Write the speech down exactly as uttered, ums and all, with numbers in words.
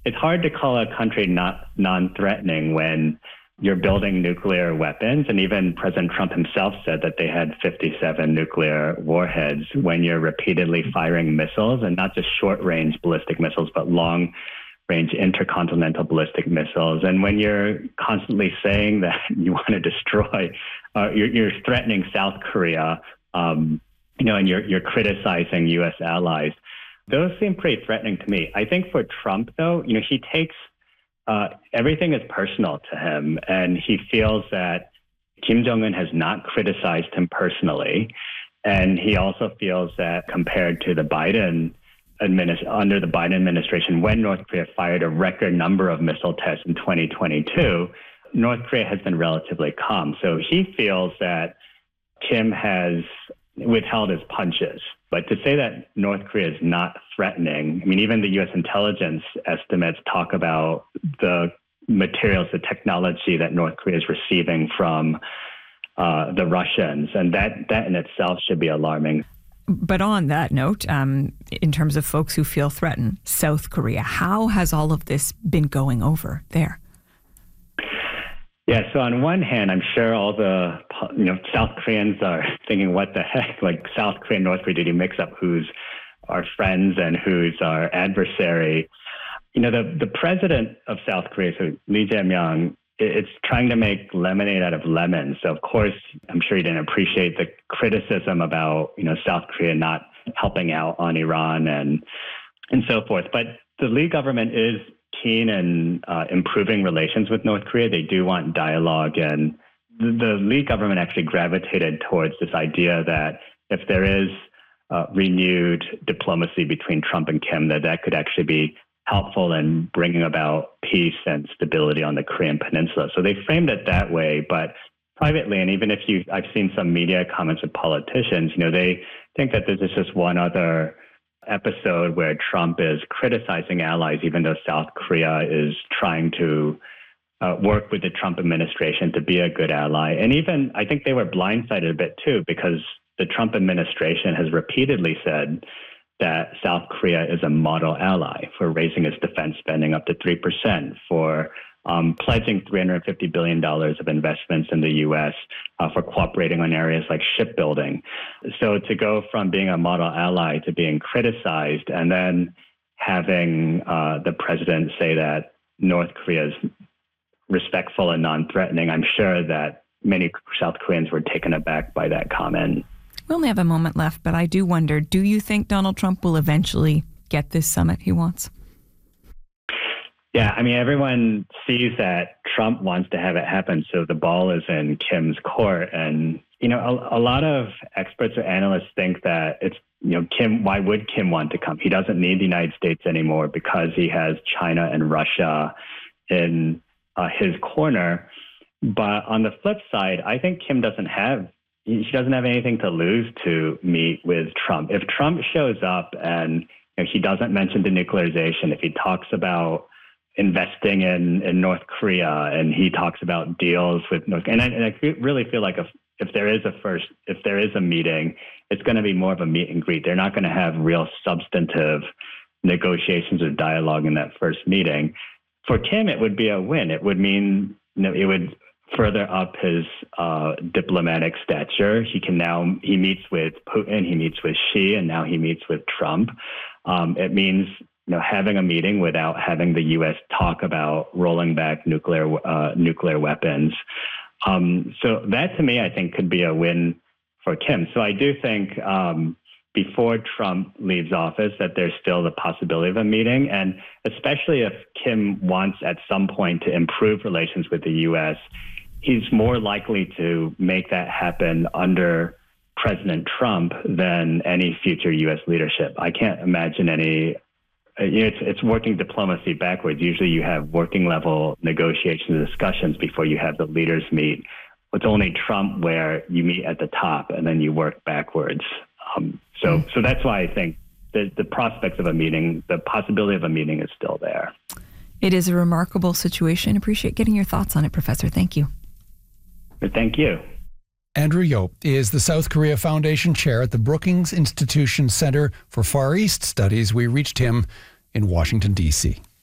it's hard to call a country not non-threatening when you're building nuclear weapons. And even President Trump himself said that they had fifty-seven nuclear warheads when you're repeatedly firing missiles, and not just short-range ballistic missiles, but long-range intercontinental ballistic missiles. And when you're constantly saying that you want to destroy, uh, you're, you're threatening South Korea, um, you know, and you're, you're criticizing U S allies, those seem pretty threatening to me. I think for Trump, though, you know, he takes Uh, everything is personal to him, and he feels that Kim Jong-un has not criticized him personally. And he also feels that compared to the Biden administ- under the Biden administration, when North Korea fired a record number of missile tests in twenty twenty-two, North Korea has been relatively calm. So he feels that Kim has withheld his punches. But to say that North Korea is not threatening, I mean, even the U S intelligence estimates talk about the materials, the technology that North Korea is receiving from uh, the Russians, and that, that in itself should be alarming. But on that note, um, in terms of folks who feel threatened, South Korea, how has all of this been going over there? Yeah, so on one hand, I'm sure all the you know South Koreans are thinking, what the heck? Like, South Korea and North Korea, did you mix up who's our friends and who's our adversary? You know, the, the president of South Korea, so Lee Jae-myung, it's trying to make lemonade out of lemons. So, of course, I'm sure he didn't appreciate the criticism about, you know, South Korea not helping out on Iran and and so forth. But the Lee government is keen in uh, improving relations with North Korea. They do want dialogue, and the, the Lee government actually gravitated towards this idea that if there is uh, renewed diplomacy between Trump and Kim, that that could actually be helpful in bringing about peace and stability on the Korean Peninsula. So they framed it that way, but privately, and even if you, I've seen some media comments of politicians, you know, they think that this is just one other episode where Trump is criticizing allies, even though South Korea is trying to uh, work with the Trump administration to be a good ally. And even, I think they were blindsided a bit too, because the Trump administration has repeatedly said that South Korea is a model ally for raising its defense spending up to three percent, for Um, pledging three hundred fifty billion dollars of investments in the U S uh, for cooperating on areas like shipbuilding. So to go from being a model ally to being criticized, and then having uh, the president say that North Korea is respectful and non-threatening, I'm sure that many South Koreans were taken aback by that comment. We only have a moment left, but I do wonder, do you think Donald Trump will eventually get this summit he wants? Yeah, I mean, everyone sees that Trump wants to have it happen, so the ball is in Kim's court. And, you know, a, a lot of experts or analysts think that it's, you know, Kim, why would Kim want to come? He doesn't need the United States anymore because he has China and Russia in uh, his corner. But on the flip side, I think Kim doesn't have, she doesn't have anything to lose to meet with Trump. If Trump shows up and, you know, he doesn't mention denuclearization, if he talks about investing in, in North Korea, and he talks about deals with North Korea. And I, and I really feel like if, if there is a first, if there is a meeting, it's going to be more of a meet and greet. They're not going to have real substantive negotiations or dialogue in that first meeting. For Kim, it would be a win. It would mean, you know, it would further up his uh, diplomatic stature. He can now, he meets with Putin, he meets with Xi, and now he meets with Trump. Um, it means, you know, having a meeting without having the U S talk about rolling back nuclear uh, nuclear weapons. Um, so that, to me, I think could be a win for Kim. So I do think um, before Trump leaves office that there's still the possibility of a meeting, and especially if Kim wants at some point to improve relations with the U S, he's more likely to make that happen under President Trump than any future U S leadership. I can't imagine any. It's, it's working diplomacy backwards. Usually you have working level negotiations and discussions before you have the leaders meet. It's only Trump where you meet at the top and then you work backwards. Um, so, so that's why I think the, the prospects of a meeting, the possibility of a meeting is still there. It is a remarkable situation. Appreciate getting your thoughts on it, Professor. Thank you. Thank you. Andrew Yeo is the South Korea Foundation Chair at the Brookings Institution Center for Far East Studies. We reached him in Washington, D C